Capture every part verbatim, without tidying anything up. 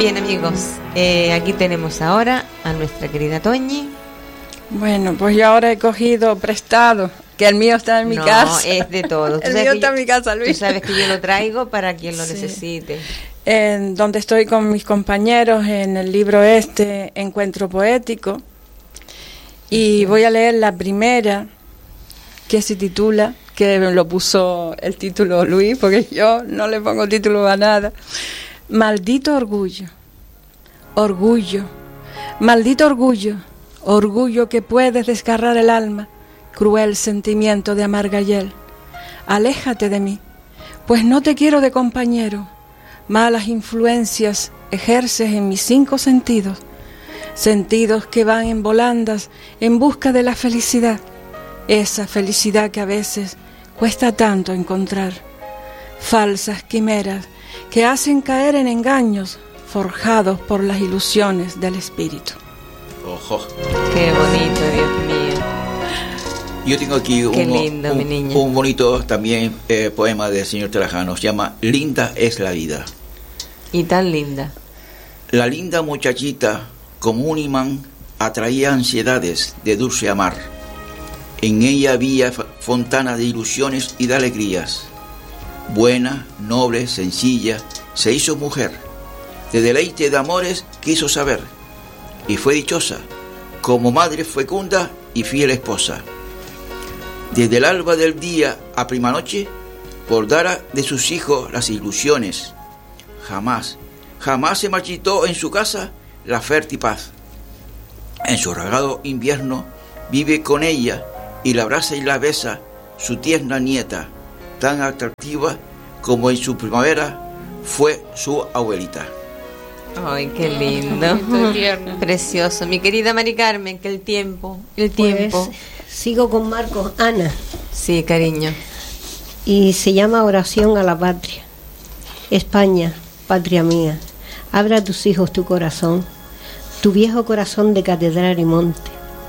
bien, amigos, eh, aquí tenemos ahora a nuestra querida Toñi. Bueno, pues yo ahora he cogido prestado, que el mío está en mi no, casa. No, es de todo. El mío está yo, en mi casa, Luis. Tú sabes que yo lo traigo para quien lo sí. necesite. En donde estoy con mis compañeros en el libro este, Encuentro Poético. Y sí. voy a leer la primera, que se titula, que lo puso el título Luis, porque yo no le pongo título a nada. Maldito orgullo, orgullo, maldito orgullo, orgullo que puedes desgarrar el alma, cruel sentimiento de amarga hiel. Aléjate de mí, pues no te quiero de compañero. Malas influencias ejerces en mis cinco sentidos, sentidos que van en volandas en busca de la felicidad, esa felicidad que a veces cuesta tanto encontrar. Falsas quimeras que hacen caer en engaños forjados por las ilusiones del espíritu. Ojo. Qué bonito, Dios mío. Yo tengo aquí Qué uno, lindo, un, mi niña. un bonito también eh, poema del señor Trajano. Se llama Linda es la vida. Y tan linda. La linda muchachita, como un imán, atraía ansiedades de dulce amar. En ella había fontana de ilusiones y de alegrías. Buena, noble, sencilla, se hizo mujer. De deleite de amores quiso saber. Y fue dichosa, como madre fecunda y fiel esposa. Desde el alba del día a prima noche, por dar de sus hijos las ilusiones. Jamás, jamás se marchitó en su casa la fértil paz. En su regado invierno vive con ella y la abraza y la besa su tierna nieta, tan atractiva como en su primavera fue su abuelita. Ay, qué lindo. Precioso. Mi querida Mari Carmen, que el tiempo, el tiempo. Pues, sigo con Marcos, Ana. Sí, cariño. Y se llama Oración a la Patria. España, patria mía, abre a tus hijos tu corazón, tu viejo corazón de catedral y monte,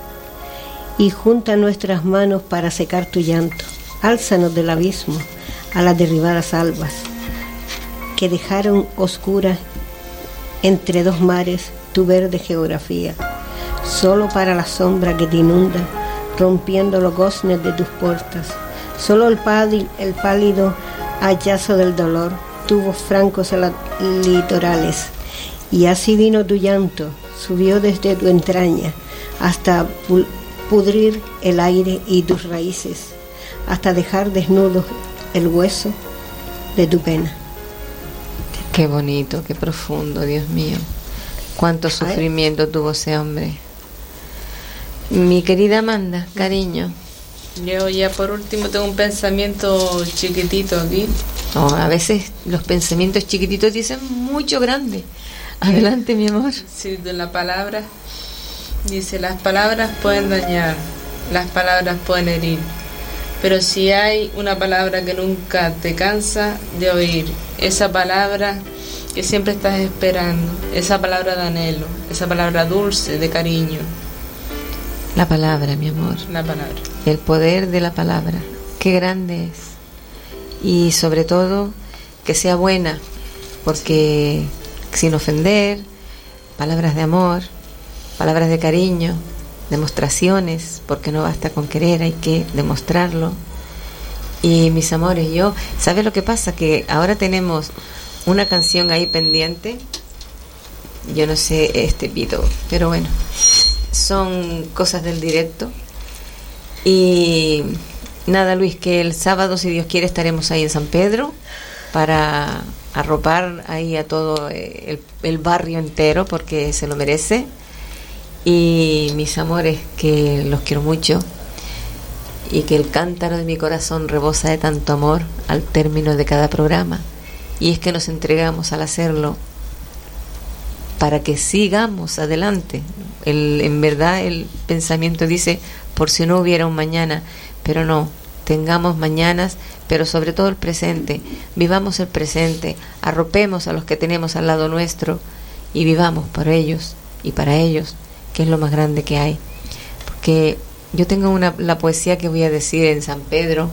y junta nuestras manos para secar tu llanto. Álzanos del abismo a las derribadas albas, que dejaron oscuras entre dos mares tu verde geografía, solo para la sombra que te inunda, rompiendo los goznes de tus puertas. Solo el, pálido, el pálido hachazo del dolor tuvo francos a los litorales, y así vino tu llanto, subió desde tu entraña hasta pudrir el aire y tus raíces, hasta dejar desnudo el hueso de tu pena. Qué bonito, qué profundo, Dios mío. Cuánto sufrimiento Ay. tuvo ese hombre. Mi querida Amanda, cariño. Yo ya por último tengo un pensamiento chiquitito aquí. No, a veces los pensamientos chiquititos dicen mucho grande. Adelante, mi amor. Sí, de la palabra. Dice, las palabras pueden dañar, las palabras pueden herir, pero si hay una palabra que nunca te cansa de oír, esa palabra que siempre estás esperando, esa palabra de anhelo, esa palabra dulce, de cariño. La palabra, mi amor. La palabra. El poder de la palabra. Qué grande es. Y sobre todo, que sea buena, porque sin ofender, palabras de amor, palabras de cariño, demostraciones, porque no basta con querer, hay que demostrarlo. Y mis amores, yo, ¿sabes lo que pasa? Que ahora tenemos una canción ahí pendiente, yo no sé este pito, pero bueno, son cosas del directo. Y nada, Luis, que el sábado, si Dios quiere, estaremos ahí en San Pedro para arropar ahí a todo el, el barrio entero, porque se lo merece. Y mis amores, que los quiero mucho y que el cántaro de mi corazón rebosa de tanto amor al término de cada programa. Y es que nos entregamos al hacerlo para que sigamos adelante. El, en verdad el pensamiento dice, por si no hubiera un mañana, pero no, tengamos mañanas, pero sobre todo el presente. Vivamos el presente, arropemos a los que tenemos al lado nuestro y vivamos por ellos y para ellos, que es lo más grande que hay. Porque yo tengo una, la poesía que voy a decir en San Pedro,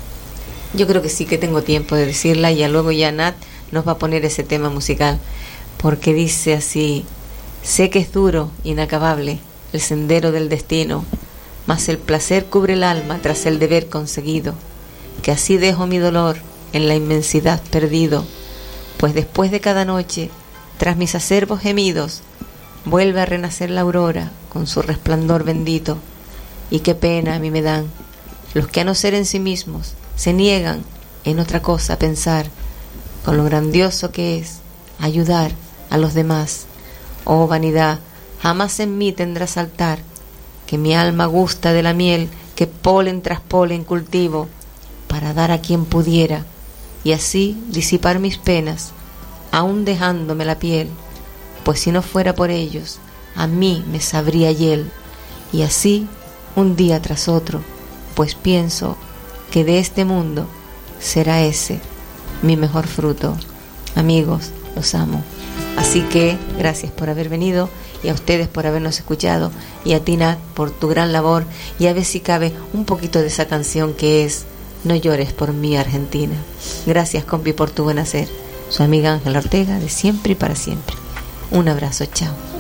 yo creo que sí que tengo tiempo de decirla, y ya luego ya Nat nos va a poner ese tema musical, porque dice así: sé que es duro, inacabable, el sendero del destino, mas el placer cubre el alma tras el deber conseguido, que así dejo mi dolor en la inmensidad perdido, pues después de cada noche, tras mis acerbos gemidos, vuelve a renacer la aurora con su resplandor bendito. Y qué pena a mí me dan los que a no ser en sí mismos se niegan en otra cosa a pensar, con lo grandioso que es ayudar a los demás. Oh vanidad, jamás en mí tendrás altar, que mi alma gusta de la miel que polen tras polen cultivo, para dar a quien pudiera, y así disipar mis penas, aun dejándome la piel, pues si no fuera por ellos, a mí me sabría hiel. Y así, un día tras otro, pues pienso que de este mundo será ese mi mejor fruto. Amigos, los amo. Así que gracias por haber venido, y a ustedes por habernos escuchado, y a ti, Nat, por tu gran labor, y a ver si cabe un poquito de esa canción que es No llores por mí, Argentina. Gracias, compi, por tu buen hacer. Su amiga Ángela Ortega, de siempre y para siempre. Un abrazo, chao.